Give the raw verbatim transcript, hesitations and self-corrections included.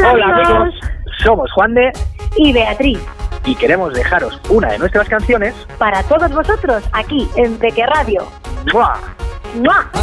Hola, Hola amigos. amigos, somos Juan de y Beatriz y queremos dejaros una de nuestras canciones para todos vosotros aquí en Peque Radio. ¡Mua! ¡Mua!